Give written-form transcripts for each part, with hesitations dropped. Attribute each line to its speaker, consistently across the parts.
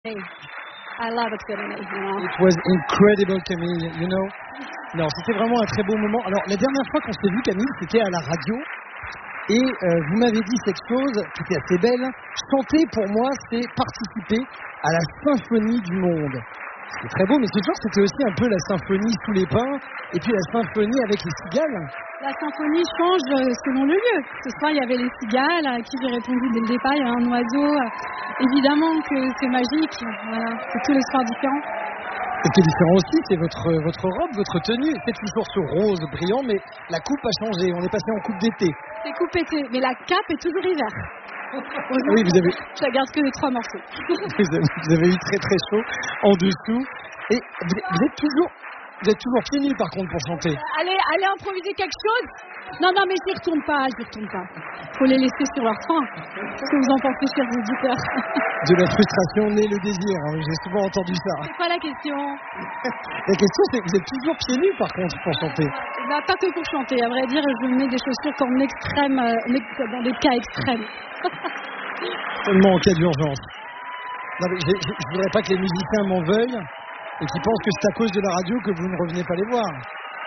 Speaker 1: I love Excellency, you know.
Speaker 2: It was incredible, Camille, you know. Non, c'était vraiment un très beau moment. Alors, la dernière fois qu'on s'est vu, Camille, c'était à la radio. Et vous m'avez dit cette chose qui était assez belle. Chanter, pour moi, c'est participer à la symphonie du monde. C'est très beau, mais ce soir, c'était aussi un peu la symphonie sous les pins. Et puis la symphonie avec les cigales.
Speaker 1: La symphonie change selon le lieu. Ce soir, il y avait les cigales à qui j'ai répondu dès le départ. Il y a un oiseau. Évidemment que c'est magique. Voilà, c'est tous les soirs différents.
Speaker 2: Ce qui est différent aussi, c'est votre robe, votre tenue. C'est toujours ce rose brillant, mais la coupe a changé. On est passé en coupe d'été.
Speaker 1: C'est coupe été, mais la cape est toujours hiver.
Speaker 2: Oui, vous avez...
Speaker 1: Je la garde que les 3 morceaux.
Speaker 2: vous avez eu très très chaud en dessous. Et vous êtes toujours pieds nus par contre pour chanter.
Speaker 1: Allez improviser quelque chose. Non, mais j'y retourne pas. Faut les laisser sur leur train. Qu'est-ce que vous en pensez, chers auditeurs?
Speaker 2: De la frustration naît le désir. J'ai souvent entendu ça.
Speaker 1: C'est quoi la question?
Speaker 2: La question, c'est que vous êtes toujours pieds nus par contre pour chanter.
Speaker 1: Bah, pas que pour chanter. À vrai dire, je mets des chaussures qu'en extrême, dans des cas extrêmes.
Speaker 2: Seulement en cas d'urgence. Non, mais je voudrais pas que les musiciens m'en veuillent et qu'ils pensent que c'est à cause de la radio que vous ne revenez pas les voir.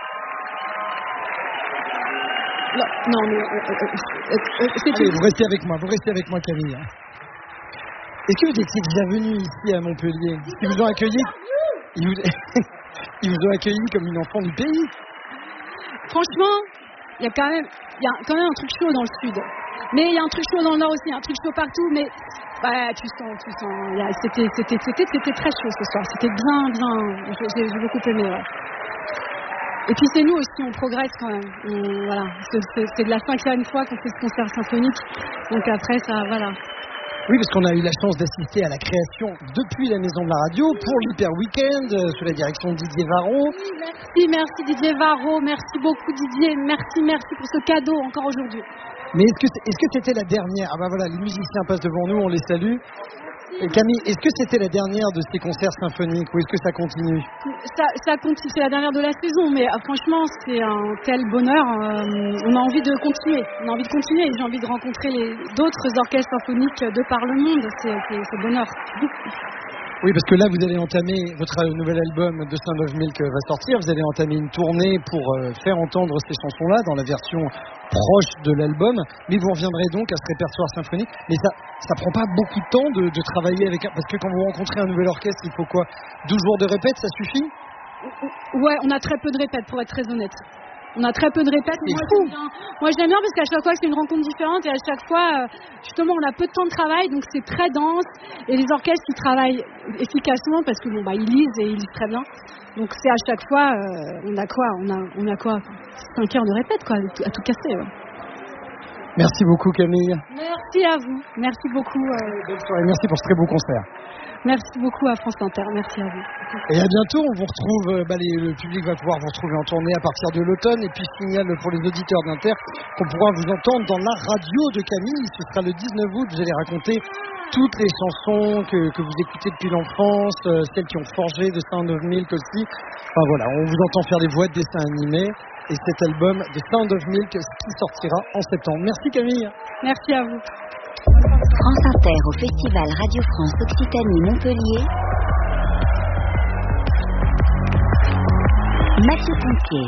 Speaker 1: Non, mais
Speaker 2: allez, vous restez avec moi, Camille. Est-ce que vous étiez déjà venu ici à Montpellier? Ils vous ont accueilli ils vous ont accueilli comme une enfant du pays.
Speaker 1: Franchement, il y a quand même un truc chaud dans le sud. Mais il y a un truc chaud dans le nord aussi, un truc chaud partout. Mais bah, tu sens. C'était très chaud ce soir. C'était bien. J'ai beaucoup aimé. Ouais. Et puis c'est nous aussi, on progresse quand même. Voilà, c'est de la 5e fois qu'on fait ce concert symphonique. Donc après, ça, voilà.
Speaker 2: Oui, parce qu'on a eu la chance d'assister à la création depuis la Maison de la Radio pour l'Hyper Weekend sous la direction de Didier Varro.
Speaker 1: Oui, merci Didier Varro, merci beaucoup Didier, merci pour ce cadeau encore aujourd'hui.
Speaker 2: Mais est-ce que c'était la dernière? Ah bah voilà, les musiciens passent devant nous, on les salue. Et Camille, est-ce que c'était la dernière de ces concerts symphoniques ou est-ce que ça continue?
Speaker 1: Ça continue, c'est la dernière de la saison, mais franchement, c'est un tel bonheur. On a envie de continuer. Et j'ai envie de rencontrer d'autres orchestres symphoniques de par le monde. C'est bonheur.
Speaker 2: Oui, parce que là, vous allez entamer votre nouvel album de Sound of Milk va sortir. Vous allez entamer une tournée pour faire entendre ces chansons-là dans la version proche de l'album. Mais vous reviendrez donc à ce répertoire symphonique. Mais ça prend pas beaucoup de temps de travailler avec parce que quand vous rencontrez un nouvel orchestre, il faut quoi? 12 jours de répète, ça suffit?
Speaker 1: Ouais, on a très peu de répètes, pour être très honnête. On a très peu de répètes. Moi, j'aime bien parce qu'à chaque fois, c'est une rencontre différente et à chaque fois, justement, on a peu de temps de travail, donc c'est très dense. Et les orchestres, ils travaillent efficacement parce que ils lisent et ils lisent très bien. Donc c'est à chaque fois, on a quoi 5 heures de répète, quoi, à tout casser. Ouais.
Speaker 2: Merci beaucoup, Camille.
Speaker 1: Merci à vous. Merci beaucoup.
Speaker 2: Bonne soirée. Merci pour ce très beau concert.
Speaker 1: Merci beaucoup à France Inter, merci à vous.
Speaker 2: Et à bientôt, on vous retrouve, le public va pouvoir vous retrouver en tournée à partir de l'automne. Et puis je signale pour les auditeurs d'Inter qu'on pourra vous entendre dans la radio de Camille. Ce sera le 19 août, vous allez raconter toutes les chansons que vous écoutez depuis l'enfance, celles qui ont forgé The Sound of Milk aussi. Enfin voilà, on vous entend faire des voix de dessins animés. Et cet album The Sound of Milk qui sortira en septembre. Merci Camille.
Speaker 1: Merci à vous.
Speaker 3: France Inter au Festival Radio France Occitanie Montpellier. Mathieu Pontier.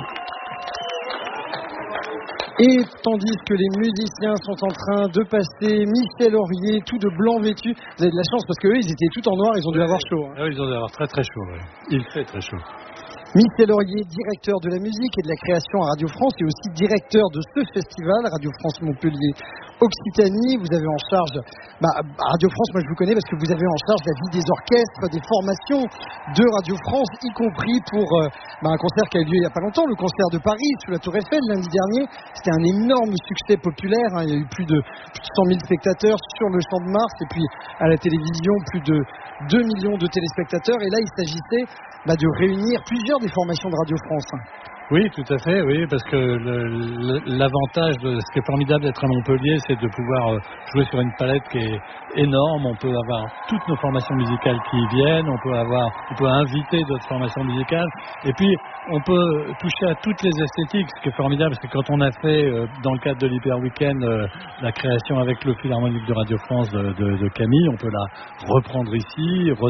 Speaker 2: Et tandis que les musiciens sont en train de passer, Michel Laurier, tout de blanc vêtu. Vous avez de la chance parce qu'eux, ils étaient tout en noir, ils ont dû avoir chaud.
Speaker 4: Hein. Ils ont dû avoir très très chaud. Ouais. Il fait très chaud.
Speaker 2: Michel Laurier, directeur de la musique et de la création à Radio France et aussi directeur de ce festival, Radio France Montpellier Occitanie. Vous avez en charge, Radio France, moi je vous connais parce que vous avez en charge la vie des orchestres, des formations de Radio France, y compris pour un concert qui a eu lieu il n'y a pas longtemps, le concert de Paris sous la Tour Eiffel lundi dernier. C'était un énorme succès populaire, hein. Il y a eu plus de 100 000 spectateurs sur le Champ de Mars et puis à la télévision plus de 2 millions de téléspectateurs. Et là il s'agissait de réunir plusieurs des formations de Radio France.
Speaker 4: Oui, tout à fait, oui, parce que l'avantage de ce qui est formidable d'être à Montpellier, c'est de pouvoir jouer sur une palette qui est énorme. On peut avoir toutes nos formations musicales qui y viennent, on peut inviter d'autres formations musicales, et puis on peut toucher à toutes les esthétiques, ce qui est formidable, parce que quand on a fait, dans le cadre de l'Hyper Weekend, la création avec le Philharmonique de Radio France de Camille, on peut la reprendre ici,